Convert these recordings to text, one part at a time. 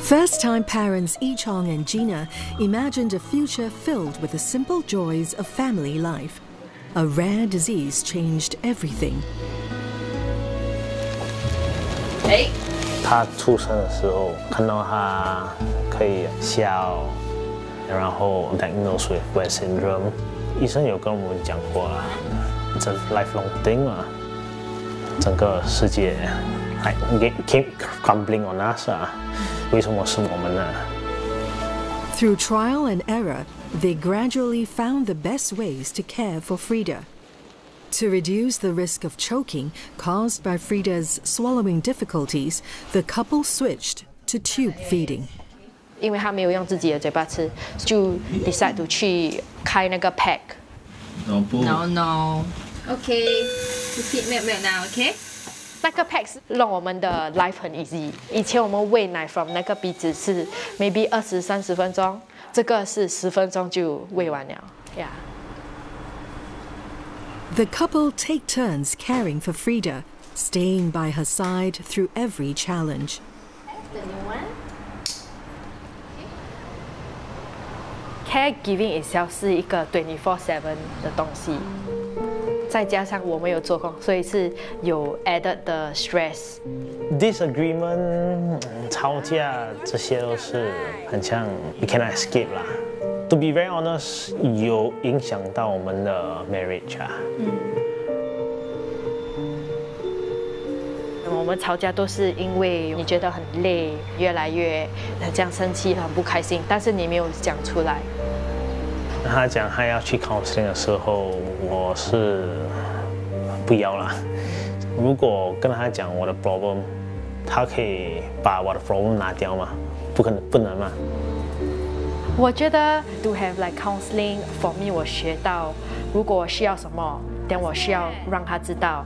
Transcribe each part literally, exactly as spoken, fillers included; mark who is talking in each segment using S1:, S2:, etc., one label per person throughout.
S1: First-time parents Yi Chong and Gina imagined a future filled with the simple joys of family life. A rare disease changed everything.
S2: 哎，
S3: 他出生的时候看到他可以笑，然后 diagnosed with Rett syndrome， 医生有跟我们讲过啦，这 lifelong thing 啊，整个世界还 keep crumbling on us 啊，为什么是我们呢？
S1: Through trial and error, they gradually found the best ways to care for Frida. To reduce the risk of choking caused by Frida's swallowing difficulties, the couple switched to tube feeding.
S2: 因为他没有用自己的嘴巴吃，就 decide to 去开那个 pack。
S4: No,
S5: no, no. Okay, you feed milk milk now, okay?
S2: 那个 pack 让我们的 life 很 easy。以前我们喂奶 from 那个鼻子是 maybe 二十三十分钟，这个是十分钟就喂完了。Yeah.
S1: The couple take turns caring for Frida, staying by her side through every challenge.
S5: The new one.
S2: Caregiving itself 是一个 twenty-four seven 的东西，再加上我们有做工，所以是有 added 的 stress。
S3: disagreement 吵架这些都是很像 you cannot escape 啦。To be very honest， 有影响到我们的 marriage 啊。
S2: 嗯。我们吵架都是因为你觉得很累，越来越这样生气，很不开心，但是你没有讲出来。
S3: 他讲他要去 counseling 的时候，我是不要啦。如果跟他讲我的 problem， 他可以把我的 problem 拿掉吗？不可能，不能嘛。
S2: 我觉得 to have like counseling for me， 我学到如果我需要什么，但我需要让他知道。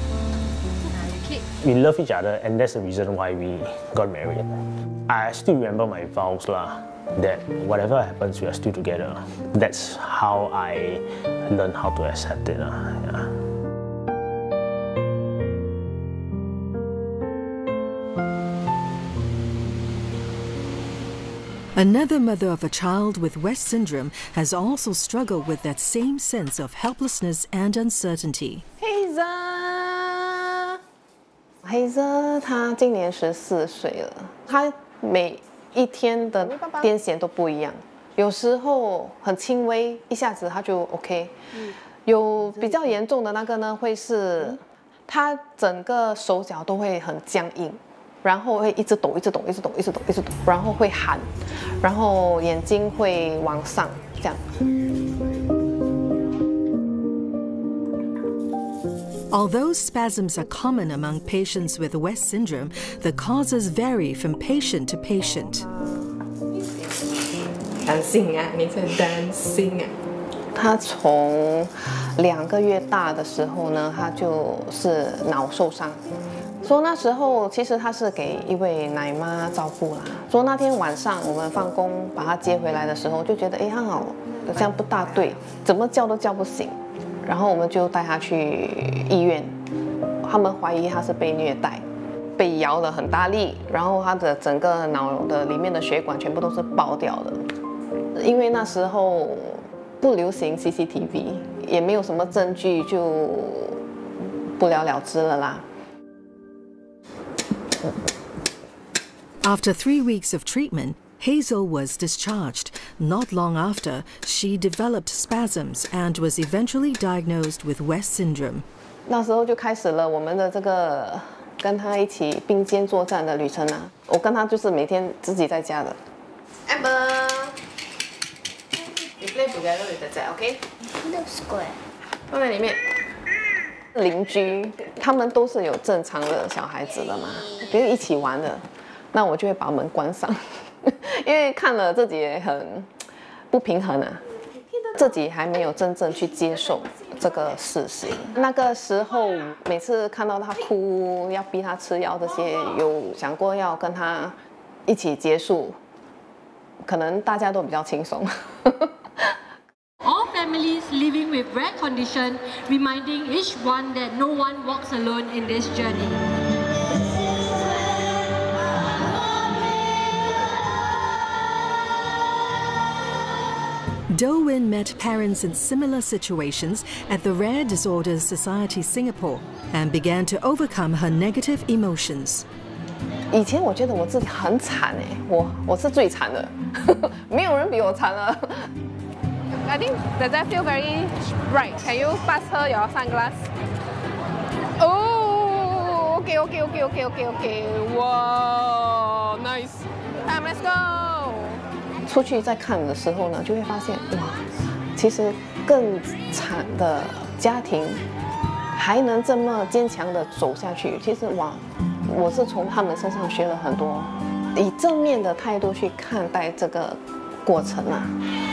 S3: We love each other, and that's the reason why we got married. I still remember my vows lah. That whatever happens, we are still together. That's how I learned how to accept it lah. Yeah.
S1: Another mother of a child with West syndrome has also struggled with that same sense of helplessness and uncertainty.
S6: Hazel， Hazel 她今年十四岁了，她每一天的癫痫都不一样，有时候很轻微，一下子她就 OK， 有比较严重的那个呢，会是她整个手脚都会很僵硬。然后会一直抖，一直抖，一直抖，一直抖，一直抖，然后会喊，然后眼睛会往上，这样。
S1: Although spasms are common among patients with West syndrome, the causes vary from patient to patient.
S6: 担心啊，你很担心啊。他从两个月大的时候呢，他就是脑受伤。说那时候其实他是给一位奶妈照顾啦。说那天晚上我们放工把他接回来的时候，就觉得哎，他好像不大对，怎么叫都叫不醒。然后我们就带他去医院，他们怀疑他是被虐待，被摇了很大力，然后他的整个脑的里面的血管全部都是爆掉的。因为那时候不流行 C C T V， 也没有什么证据，就不了了之了啦。
S1: After three weeks of treatment, Hazel was discharged. Not long after, she developed spasms and was eventually diagnosed with West syndrome.
S6: 那时候就开始了我们的这个跟他一起并肩作战的旅程啊！我跟他就是每天自己在家的。Amber, you play together with the Dad, okay?
S5: Looks good.
S6: 放在里面。邻居他们都是有正常的小孩子的嘛，比如一起玩的，那我就会把门关上，因为看了自己也很不平衡啊，自己还没有真正去接受这个事实。那个时候每次看到他哭，要逼他吃药这些，有想过要跟他一起结束，可能大家都比较轻松。
S7: All families living with Rett condition, reminding each one that no one walks alone in this journey.
S1: Do Win met parents in similar situations at the Rare Disorders Society Singapore and began to overcome her negative emotions.
S6: 以前我觉得我自己很惨哎，我我是最惨的，没有人比我惨了。I think does that feel very bright? Can you pass her your sunglass? Oh, okay, okay, okay, okay, okay, okay. Wow, nice. Time, let's go. 出去再看的时候呢，就会发现哇，其实更惨的家庭还能这么坚强的走下去。其实哇，我是从他们身上学了很多，以正面的态度去看待这个过程啊。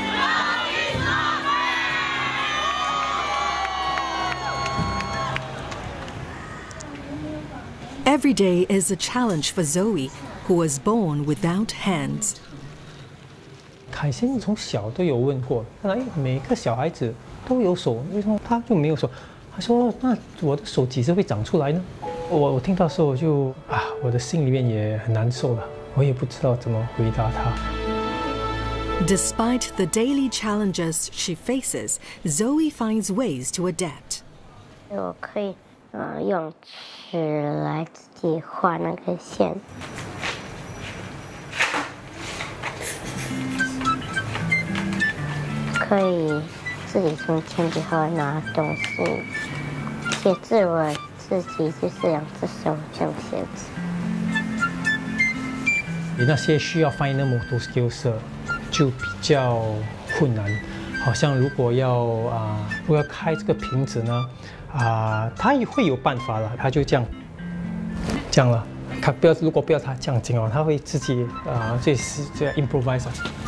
S1: Every day is a challenge for Zoe, who was born without hands.
S4: 凯先从小都有问过，哎，每个小孩子都有手，为什么他就没有手？他说：“那我的手几时会长出来呢？”我我听到时候我就啊，我的心里面也很难受了，我也不知道怎么回答他。
S1: Despite the daily challenges she faces, Zoe finds ways to adapt.
S8: 我可以呃用纸来自己画那个线。可以自己从铅笔盒拿东西，写字我自己就是两只手这样写字。
S4: 你那些需要 finer motor skills 就比较困难，好像如果要啊，如果要开这个瓶子呢，啊，他也会有办法了，他就这样，这样了。他不要，如果不要他这样紧哦，他会自己啊，这是这样 improvise。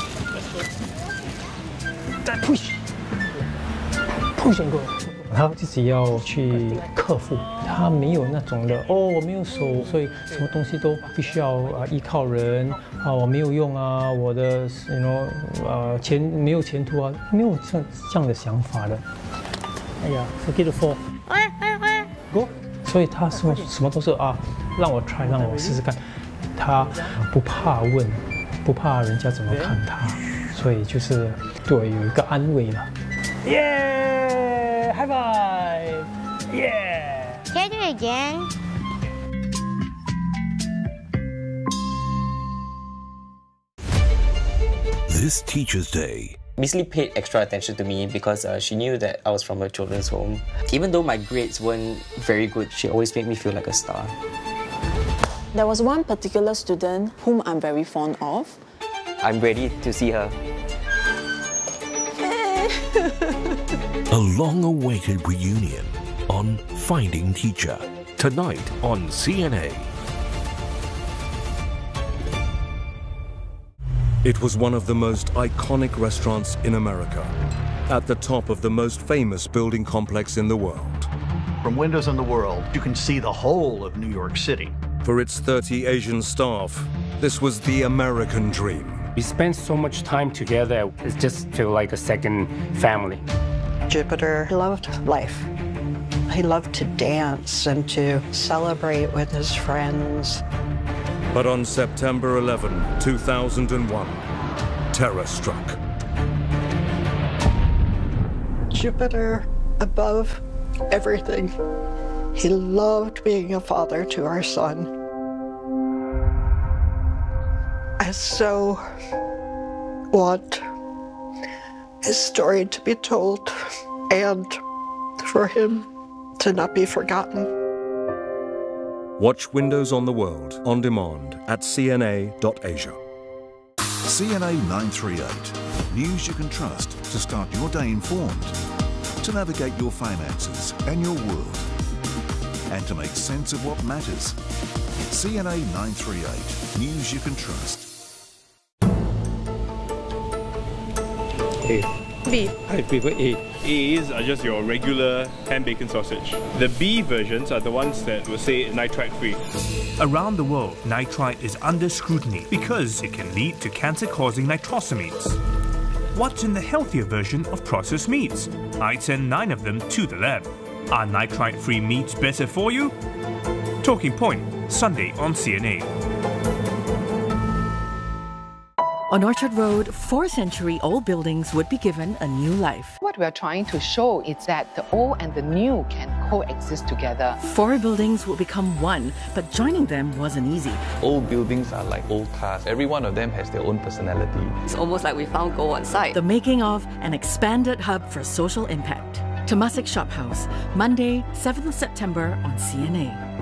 S4: 再 push，push 过，他自己要去克服，他没有那种的哦，我没有手，所以什么东西都必须要啊依靠人啊，我没有用啊，我的 you know 呃前没有前途啊，没有这这样的想法的。哎呀 ，forget the fall， 喂喂喂 ，go， 所以他什么什么都是啊，让我 try， 让我试试看，他不怕问，不怕人家怎么看他。所以就是对我有一个安慰了。耶 ，high five， 耶
S8: ，Can you do it again?
S9: This Teacher's Day.
S10: Miss Lee paid extra attention to me because uh, she knew that I was from a children's home. Even though my grades weren't very good, she always made me feel like a star.
S11: There was one particular student whom I'm very fond of.
S10: I'm ready to see her.
S9: A long-awaited reunion on Finding Teacher, tonight on C N A.
S12: It was one of the most iconic restaurants in America, at the top of the most famous building complex in the world.
S13: From windows in the world, you can see the whole of New York City.
S12: For its thirty Asian staff, this was the American dream.
S14: We spent so much time together, it just felt like a second family.
S15: Jupiter loved life. He loved to dance and to celebrate with his friends.
S12: But on September eleventh, two thousand one, terror struck.
S15: Jupiter above everything. He loved being a father to our son. I so want his story to be told and for him to not be forgotten.
S12: Watch Windows on the World on demand at c n a dot asia.
S9: C N A nine thirty-eight. News you can trust to start your day informed, to navigate your finances and your world, and to make sense of what matters. C N A nine thirty-eight. News you can trust.
S16: A.
S17: B.
S16: I prefer A. A's are just your regular ham bacon sausage. The B versions are the ones that will say nitrite free.
S18: Around the world, nitrite is under scrutiny because it can lead to cancer-causing nitrosamines. What's in the healthier version of processed meats? I'd send nine of them to the lab. Are nitrite-free meats better for you? Talking Point, Sunday on C N A.
S17: On Orchard Road, four century-old buildings would be given a new life.
S6: What we are trying to show is that the old and the new can coexist together.
S17: Four buildings would become one, but joining them wasn't easy.
S19: Old buildings are like old cars. Every one of them has their own personality.
S20: It's almost like we found gold on site.
S17: The making of an expanded hub for social impact. Temasek Shophouse, Monday, seventh of September on C N A.